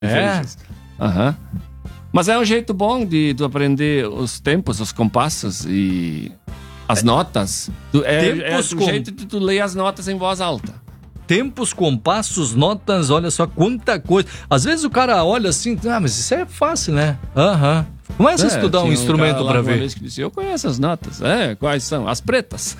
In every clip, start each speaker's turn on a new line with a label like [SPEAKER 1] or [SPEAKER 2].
[SPEAKER 1] vezes. Aham. Mas é um jeito bom de tu aprender os tempos, os compassos e as notas. É um jeito de tu ler as notas em voz alta.
[SPEAKER 2] Tempos, compassos, notas, olha só quanta coisa. Às vezes o cara olha assim, mas isso é fácil, né? Aham. Começa a estudar um instrumento pra ver.
[SPEAKER 1] Que disse, eu conheço as notas. Quais são? As pretas.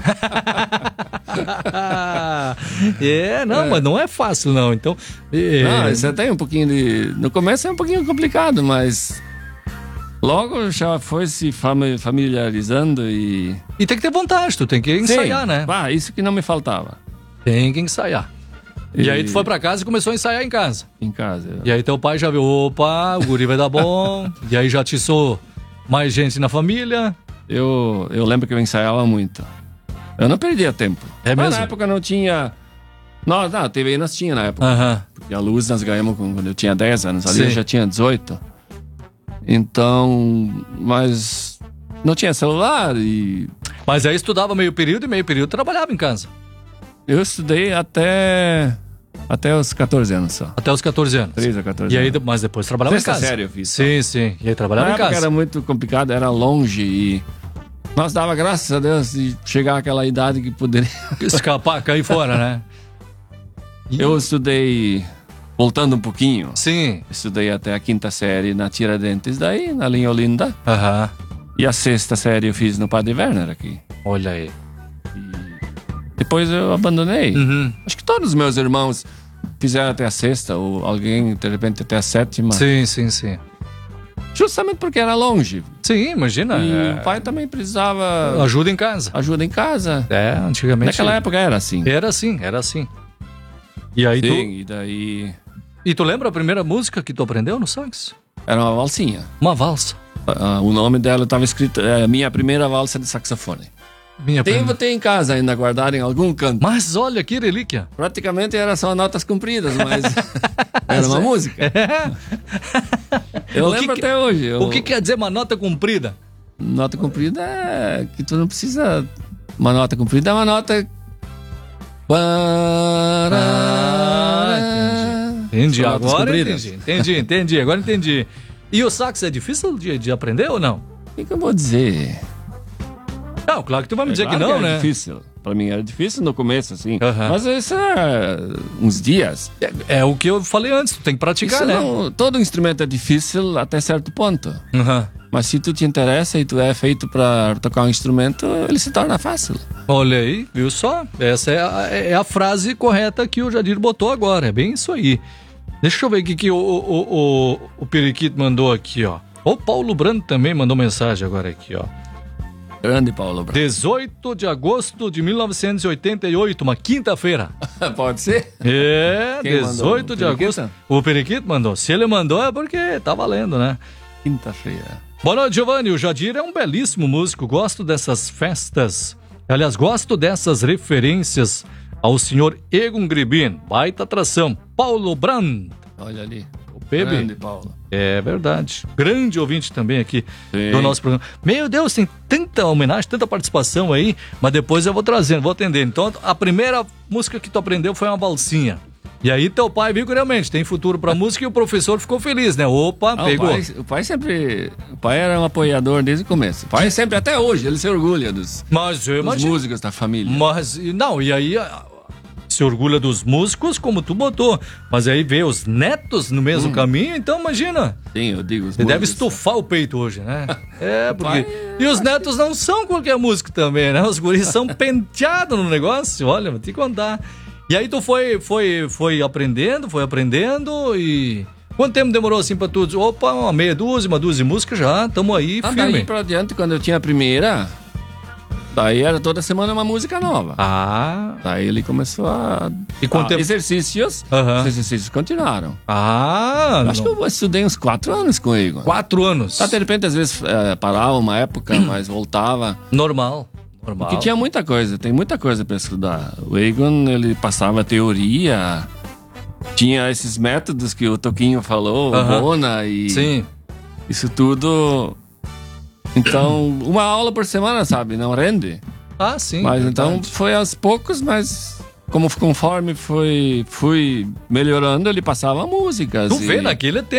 [SPEAKER 2] Mas não é fácil, não. Então.
[SPEAKER 1] Não, você tem um pouquinho de. No começo é um pouquinho complicado, mas. Logo já foi se familiarizando e.
[SPEAKER 2] E tem que ter vontade, tu tem que ensaiar, né?
[SPEAKER 1] Isso que não me faltava.
[SPEAKER 2] Tem que ensaiar. E aí tu foi pra casa e começou a ensaiar em casa.
[SPEAKER 1] Em casa.
[SPEAKER 2] E aí teu pai já viu, opa, o guri vai dar bom. E aí já atiçou mais gente na família.
[SPEAKER 1] Eu lembro que eu ensaiava muito. Eu não perdia tempo.
[SPEAKER 2] É mesmo?
[SPEAKER 1] Mas na época não tinha... TV nós tinha na época.
[SPEAKER 2] Aham.
[SPEAKER 1] Porque a luz nós ganhamos quando eu tinha 10 anos. Ali eu já tinha 18. Então... Mas... Não tinha celular e...
[SPEAKER 2] Mas aí estudava meio período e meio período trabalhava em casa.
[SPEAKER 1] Eu estudei até os 14 anos só.
[SPEAKER 2] Até os 14 anos.
[SPEAKER 1] 13 a 14
[SPEAKER 2] e aí,
[SPEAKER 1] anos.
[SPEAKER 2] Mas depois trabalhava em casa.
[SPEAKER 1] Sério, eu fiz.
[SPEAKER 2] Sim. E aí trabalhava em casa.
[SPEAKER 1] Era muito complicado, era longe e... Nós dava graças a Deus de chegar àquela idade que poderia...
[SPEAKER 2] Escapar, cair fora, né?
[SPEAKER 1] Eu estudei... Voltando um pouquinho.
[SPEAKER 2] Sim.
[SPEAKER 1] Estudei até a 5ª série na Tiradentes daí, na linha Olinda.
[SPEAKER 2] Aham.
[SPEAKER 1] E a 6ª série eu fiz no Padre Werner aqui.
[SPEAKER 2] Olha aí.
[SPEAKER 1] Depois eu abandonei.
[SPEAKER 2] Uhum.
[SPEAKER 1] Acho que todos os meus irmãos fizeram até a 6ª, ou alguém, de repente, até a 7ª.
[SPEAKER 2] Sim.
[SPEAKER 1] Justamente porque era longe.
[SPEAKER 2] Sim, imagina.
[SPEAKER 1] E o pai também precisava...
[SPEAKER 2] Ajuda em casa.
[SPEAKER 1] Ajuda em casa.
[SPEAKER 2] Antigamente...
[SPEAKER 1] Naquela época era assim.
[SPEAKER 2] Era assim. E aí
[SPEAKER 1] e daí...
[SPEAKER 2] E tu lembra a primeira música que tu aprendeu no sax?
[SPEAKER 1] Era uma valsinha.
[SPEAKER 2] Uma valsa.
[SPEAKER 1] O nome dela estava escrito... Minha primeira valsa de saxofone. Tem em casa ainda guardado em algum canto.
[SPEAKER 2] Mas olha que relíquia.
[SPEAKER 1] Praticamente era só notas compridas, mas era uma música. Eu lembro até hoje.
[SPEAKER 2] O que quer dizer uma nota comprida?
[SPEAKER 1] Nota comprida é que tu não precisa... Uma nota comprida é uma nota...
[SPEAKER 2] Entendi. Agora entendi. Agora entendi. E o sax é difícil de aprender ou não?
[SPEAKER 1] O que eu vou dizer?
[SPEAKER 2] Não, claro que tu vai me dizer
[SPEAKER 1] claro
[SPEAKER 2] que não,
[SPEAKER 1] que
[SPEAKER 2] né?
[SPEAKER 1] Difícil. Pra mim era difícil no começo, assim. Mas isso é uns dias.
[SPEAKER 2] É o que eu falei antes, tu tem que praticar, né?
[SPEAKER 1] Todo instrumento é difícil até certo ponto. Mas se tu te interessa e tu é feito pra tocar um instrumento, ele se torna fácil.
[SPEAKER 2] Olha aí, viu só? Essa é a frase correta que o Jadir botou agora. É bem isso aí. Deixa eu ver o que o Periquito mandou aqui, ó. O Paulo Brando também mandou mensagem agora aqui, ó.
[SPEAKER 1] Grande Paulo Brando.
[SPEAKER 2] 18 de agosto de 1988, uma quinta-feira.
[SPEAKER 1] Pode ser?
[SPEAKER 2] Quem 18 de agosto. O Periquito mandou. Se ele mandou é porque tá valendo, né?
[SPEAKER 1] Quinta-feira.
[SPEAKER 2] Boa noite, Giovanni. O Jadir é um belíssimo músico. Gosto dessas festas. Aliás, gosto dessas referências ao senhor Egon Gribin. Baita atração. Paulo Brand.
[SPEAKER 1] Olha ali.
[SPEAKER 2] O Pepe.
[SPEAKER 1] Grande Paulo.
[SPEAKER 2] É verdade. Grande ouvinte também aqui do nosso programa. Meu Deus, tem tanta homenagem, tanta participação aí, mas depois eu vou trazendo, vou atendendo. Então, a primeira música que tu aprendeu foi uma valsinha. E aí teu pai viu que realmente tem futuro pra música e o professor ficou feliz, né? Opa, pegou.
[SPEAKER 1] O pai sempre... O pai era um apoiador desde o começo. O pai sempre, até hoje, ele se orgulha dos músicos da família.
[SPEAKER 2] Mas, não, e aí... Se orgulha dos músicos, como tu botou. Mas aí vê os netos no mesmo caminho, então imagina.
[SPEAKER 1] Sim, eu digo.
[SPEAKER 2] Ele deve estufar o peito hoje, né? Porque... E os netos não são qualquer músico também, né? Os guris são penteados no negócio, olha, vou te contar. E aí tu foi aprendendo e... Quanto tempo demorou assim pra tu dizer, opa, uma dúzia de músicas já, tamo aí, firme.
[SPEAKER 1] Daí pra diante, quando eu tinha a primeira... Daí era toda semana uma música nova. Daí ele começou a...
[SPEAKER 2] E quanto tempo?
[SPEAKER 1] Exercícios. Os exercícios continuaram. Acho que eu estudei uns 4 anos com ele.
[SPEAKER 2] 4 anos?
[SPEAKER 1] De repente, às vezes, parava uma época, mas voltava.
[SPEAKER 2] Normal.
[SPEAKER 1] Porque tinha muita coisa, tem muita coisa pra estudar. O Egon, ele passava teoria, tinha esses métodos que o Toquinho falou, o Bona e...
[SPEAKER 2] Sim.
[SPEAKER 1] Isso tudo... Então, uma aula por semana, sabe? Não rende.
[SPEAKER 2] Sim.
[SPEAKER 1] Mas então foi aos poucos, mas conforme fui melhorando, ele passava músicas.
[SPEAKER 2] Tu vê naquele tempo.